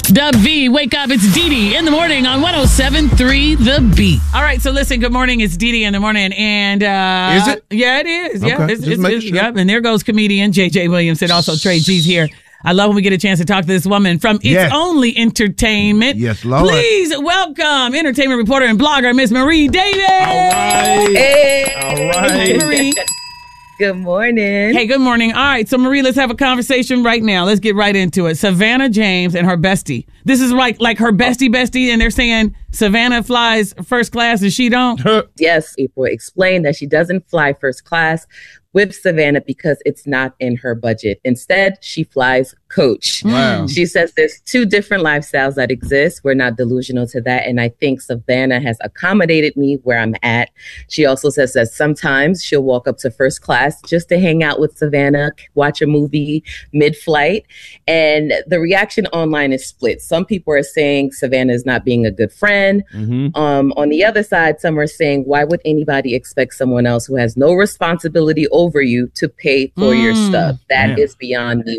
Dub V, wake up. It's Dee Dee in the morning on 107.3 The Beat. All right, so listen, good morning. It's Dee Dee in the morning. And is it? Yeah, it is. Okay, Yeah, it's sure. Yep. And there goes comedian JJ Williamson, also Trey G's here. I love when we get a chance to talk to this woman from It's Only Entertainment. Yes, Lord. Please welcome entertainment reporter and blogger, Miss Marie Davis. All right. Hey. All right. Hey, Marie. Good morning. Hey, good morning. All right, so Marie, let's have a conversation right now. Let's get right into it. Savannah James and her bestie. This is like her bestie, and they're saying Savannah flies first class and she don't. Yes, April explained that she doesn't fly first class with Savannah because it's not in her budget. Instead, she flies coach. Wow. She says there's two different lifestyles that exist. We're not delusional to that. And I think Savannah has accommodated me where I'm at. She also says that sometimes she'll walk up to first class just to hang out with Savannah, watch a movie mid-flight. And the reaction online is split. Some people are saying Savannah is not being a good friend. On the other side, some are saying, why would anybody expect someone else who has no responsibility over you to pay for your stuff? That is beyond me.